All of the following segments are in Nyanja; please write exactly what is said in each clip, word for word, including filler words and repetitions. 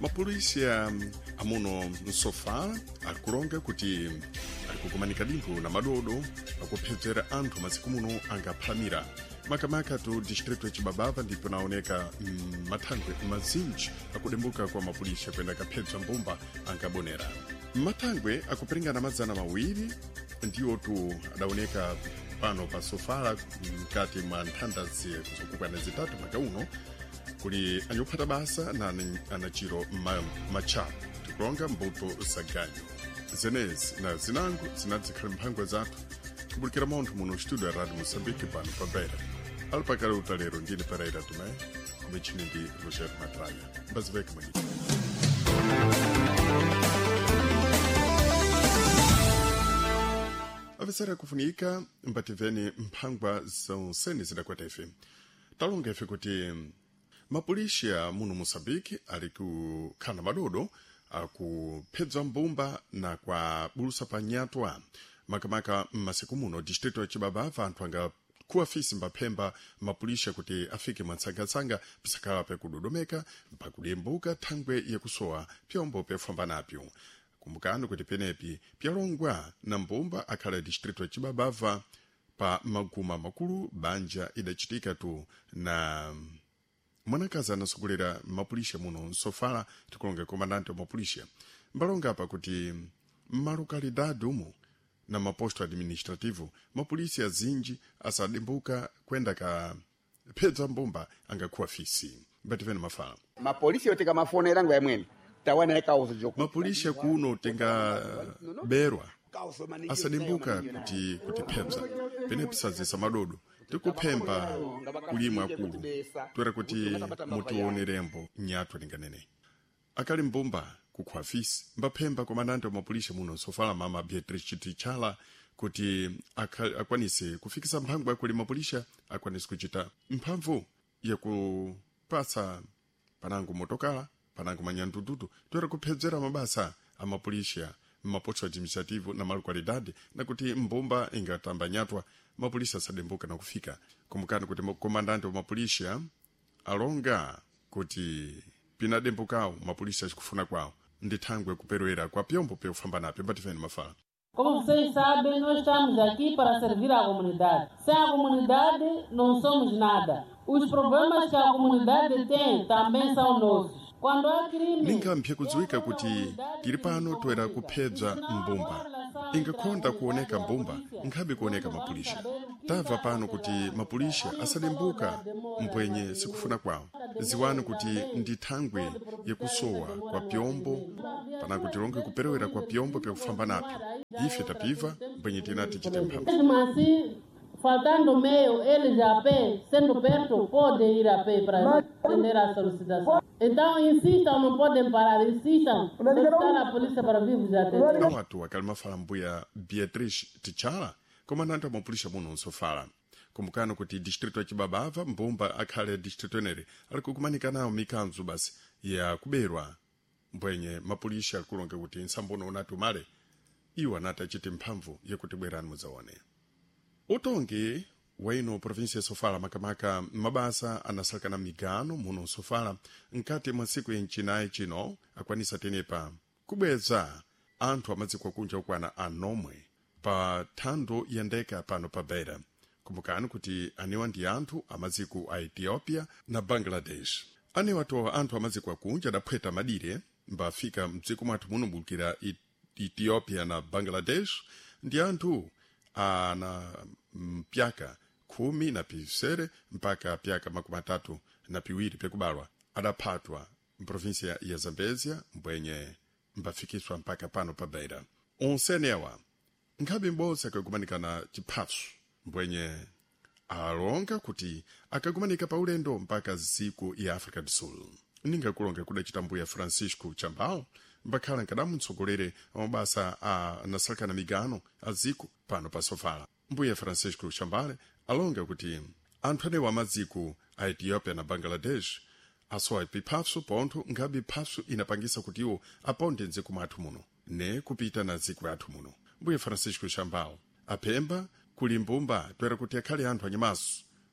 Mapolisia amuno Sofala akuronga kuti alikukumanika dinkhu na madodo akuphedzera anthu masiku muno angaphalamira makamaka tu distrito Chibabava ndipo naoneka mm, mathangwe mazinji akudembuka kwa mapolisia kwenda kaphedza mbumba angabonera. Mathangwe akupiringana mazana mawiri ndiwo tu adaoneka pano pa Sofala mkati mwa nthandazi kuzokukwana zitatu maka uno kuli anyuphata basa na anachiro machapo tikuronga mbuto zaganyo zenezi na zinango zinadzikhala mphangwa zathu kubulikira monthu muno studio ya Radio Mozambique pano pa Beira alipakale utalero ndini Pereira tume kumechini ndi Roger Matraya mbaziveke mwenye avesera kufunika mbativeni mphangwa zonseni zidakwata ife talonga ife kuti mapolisia muno Mozambique ali kukhana madodo akuphedza mbumba na kwa bulusa pa nyatwa makamaka masiku muno distrito ya Chibabava anthu anga kuafisi mbaphemba mapolisia kuti afike mwatsanga-tsanga pisakhala pekudodomeka mpakudembuka thangwe yakusowa pyombo pefambanapyo kumbukani kuti penepi pyalongwa na mbumba akhala distrito ya Chibabava pa maguma makulu banja idachitika tu na mwanakazi anasokolera mapolisia muno Sofala tikulonga komandante wa mapolisia mbalonga apa kuti malokalidade umo na maposto administrativo mapolisia zinji asadembuka kwenda ka phedza mbumba angakuwa fisi bativeni mafala mapolisia yotika mafona rangu ya mwene tawana ekauzo joku mapolisia kuno tenga berwa asadembuka kuti kuti phedza penepisa zisa madodo tikuphemba kulimwa akulu twera kuti mutionerembo nyatwa linganene akali mbumba kukhwafisi mbaphemba komandante wa mapolisia muno Sofala mama Beatrice Tichala kuti akwanise kufikisa mphangwa yakuli mapolisia akwanise kuchita mphamvu ya kupasa panango motokala panango manyandududu twera kuphedzera mabasa a mapolisia maposto administrativo na malokalidade na kuti mbumba ingatamba nyatwa mapolisia sadembuka na kufika kumbukani kuti komandante wa mapolisia alonga kuti pinadembukao mapolisia chikufuna kwao ndi thangwe kuperewera kwa pyombo peufamba nape batifeni mafala. Como vocês sabem, nós estamos aqui para servir a comunidade. Sem a comunidade, não somos nada. Os problemas que a comunidade tem também são nossos. Quando há crime... Ningampye kudziwika kuti tiri pano toera kuphedza mbumba. Ingakhonda kuoneka mbumba, nkhabe kuoneka mapolisia. Tava pano kuti mapolisia asadembuka mpwenye sikufuna kwao. Ziwani kuti ndi thangwe yakusowa kwa pyombo, pana kuti longe kuperewera kwa pyombo pekufamba napi. Ife tapiva, mpwenye tinati chitemphambo. Faltando meio, eles a pé, sendo perto, podem ir a pé para atender a solicitação. Então, insistam, não podem parar, insistam, solicitar a polícia para vir vos atender. Não atua, calma fala mbuya Beatrice Tichala, comandante wa mapolisia muno Sofala. Kumbukano kuti distrito ya Chibabava, mbumba akhale distrito enere, alikukumanika nao mikanzu basi ya kuberwa. Mbwenye mapolisia kulonga kuti nsambono unatumale, iwa nata chiti mphamvu ya kutibwerani muzaone. Utongi waino provinsia Sofala makamaka mabasa anasalakana migano muno Sofala nkati mwa siku yenchinayi chino akwanisa tenepa kubweza anthu amadziko kunja ukwana anomwe pa thando yandeka pano pa Beira. Kumbukani kuti anewa ndi anthu amadziko a Ethiopia na Bangladesh. Anewa to anthu amadziko kunja adaphweta madire mbafika mdziko mwathu muno bulukira Ethiopia na Bangladesh ndi anthu ana mpyaka kumi na pisere mpaka pyaka makumi matatu na piwiri pekubalwa adaphatwa mprovinsia ya Zambezia mbwenye mbafikiswa mpaka pano pa Beira. Onsenewa nkhabe mbosa akagumanika na chiphasu mbwenye alonga kuti akagumanika pa ulendo mpaka ziku ya Africa do Sul. Ninga kulonga kudachita mbuya Francisco Chambao mbakhala nkadamu mtsogolere amabasa a nasalakana migano a ziku pano pa Sofala. Mbuya Francisco Chambale alonga kuti anthu anewa amadziko a Ethiopia na Bangladesh asowa piphaso pontho ngabe phaso inapangisa kuti iwo aponde nziku mwathu muno ne kupita na ziku yathu muno. Mbuya Francisco Chambale aphemba kuli mbumba twera kuti akhale anthu anyamaso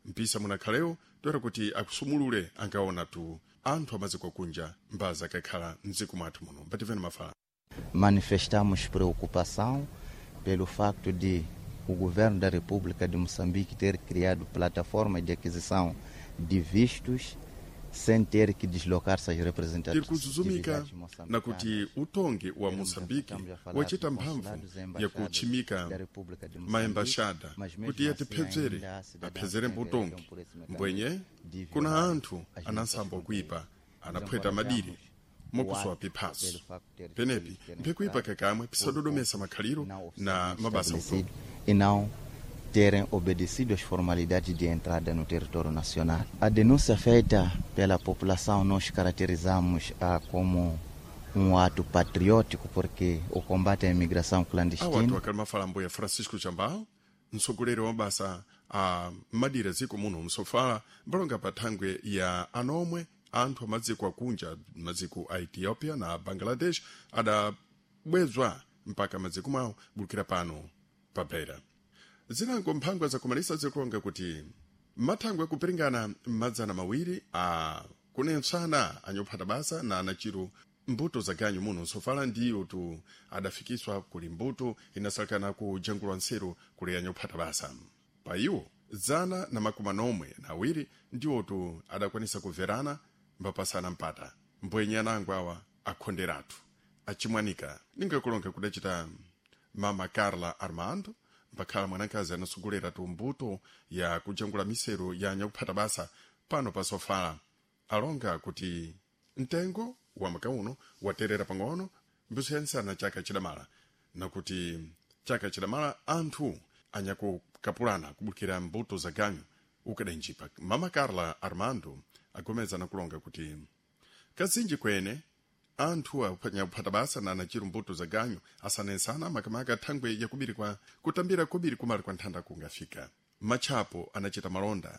mpisa munakhaleo toera kuti akusumulule angaona tu anthu amaziko kunja mbaza kakhala mdziko mwathu muno. Bativeni Mafala. Manifestamos preocupação pelo facto de o governo da República de Moçambique ter criado plataforma de aquisição de vistos sem ter que deslocar-se às representatividades na kuti utongi wa Moçambique wachita mphamvu ya kuchimika maembashada kuti yatipedzere apedzere mbutongi mbwenye kuna anthu anasamba kuipa anaphweta madiri mokuswa piphaso penepi mpekuipa kakamwe pisadodomesa makhaliro na mabasa utongi e não terem obedecido às formalidades de entrada no território nacional. A denúncia feita pela população nós caracterizamos a como um ato patriótico, porque o combate à imigração clandestina... Awatu akalma falambo ya Francisco Chambao, msogoleri wa basa a madira ziko muno msofala, mbalonga patangwe ya anomwe, anthu amaziko akunja, maziko a Ethiopia na Bangladesh, ada bwezwa mpaka maziko mao bulukira pano pabera. Zinango mphangwa za kumalisa zikulonga kuti mathangwe kupiringana madzana mawiri a kunensana anyophata basa na anachiro mbuto za ganyu muno sofala ndiyo tu adafikiswa kuli mbuto inasalakana ku jangulwa nseru kuli anyophata basa. Pa iwo zana na makumi nomwe na awiri ndiyo tu adakwanisa kuverana mbapasana mpata mbwenye anangu awa akhonderatu achimwanika ningakulonga kudachita Mama Carla Armando mpakhala mwanakazi anasogolera tu mbuto ya kujangula misero ya nyakuphata basa pano pa sofala alonga kuti mtengo wa makauno waterera pang'ono mbusiyensana chaka chidamala na kuti chaka chidamala anthu anyakukapulana kubukira mbuto za ganyu ukadenjipa. Mama Carla Armando agomeza na kulonga kuti kazinji kwene anthu akuphata basa na anachiro mbuto za ganyu asanensana makamaka thangwe yakubiri kwa kutambira kubiri kumali kwa nthanda kungafika. Machapo anachita malonda,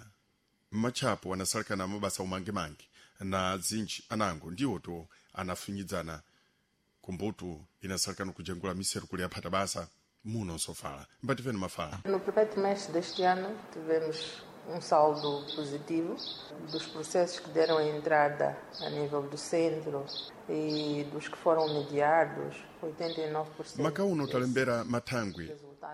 machapo anasalakana mabasa umangemange na zinji anango ndiwo to anafunyidzana kumbuto inasalakana kujangula miseru kuli aphata basa muno sofala. Mbativeni Mafala. No primeiro trimestre deste ano tivemos um saldo positivo dos processos que deram a entrada a nível do centro e dos que foram mediados, oitenta e nove por cento. Makauno talembera mathangwe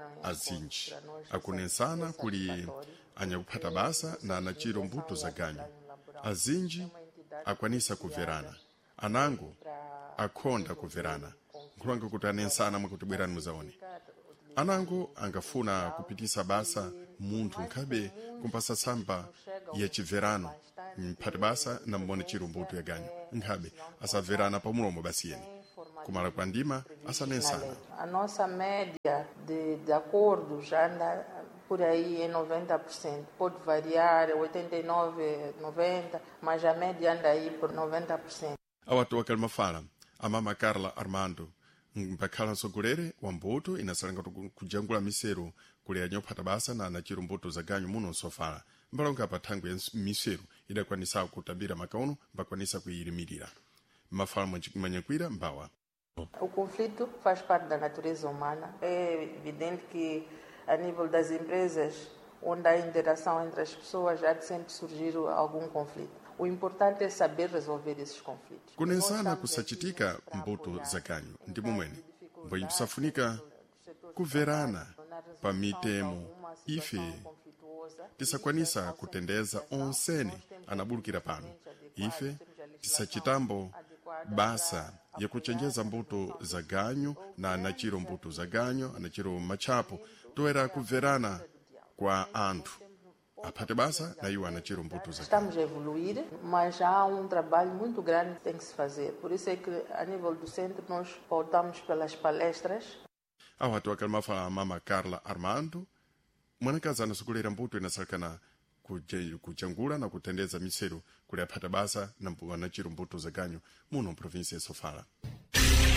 azinji akunensana kuli anyakuphata basa na anachiro mbuto za ganyu. Azinji akwanisa kuverana, anango akhonda kuverana nkulanga kuti anensana mwakutibwerani muzaone. Anango angafuna kupitisa basa munthu nkhabe kumpasa samba ya chiverano mphati basa na mbone chiro mbuto ya ganyu nkhabe asaverana pa mulomo basiyeni kumala kwa ndima asanensana. A nossa média de, de acordos anda por aí em noventa por cento, pode variar oitenta e nove, noventa, mas a média anda aí por noventa por cento. Awatu akalma fala a Mama Carla Armando mpakhala nsogolere wa mbuto inasalanga kujangula miseru kuli anyophata basa na anachiro mbuto za ganyu muno sofala mbalonga pa thangwe ya miseru idakwanisa kutabira makauno mbakwanisa kuyimirira. Mafala manyakwira mbawa. O conflito faz parte da natureza humana. É evidente que a nível das empresas, onde há interação entre as pessoas, há de sempre surgir algum conflito. O importante é saber resolver esses conflitos. Kunensana kusachitika mbuto za ganyu ndi mumwene mbwenye kusafunika kuverana pa mitemo ife tisakwanisa kutendeza onsene anabulukira pano. Ife tisachitambo basa ya kuchenjeza mbuto za ganyu na anachiro mbuto za ganyu anachiro machapo toera kuverana kwa anthu aphate basa na iwo anachiro mbuto za. Estamos a evoluir, mas há um trabalho muito grande que tem que se fazer. Por isso é que a nível do centro nós pautamos pelas palestras. Awatu akalma fala Mama Carla Armando mwanakazi anasogolera mbuto inasalakana kujangula na kutendeza miseru kuli aphata basa na anachiro mbuto za ganyu muno provinsi ya Sofala.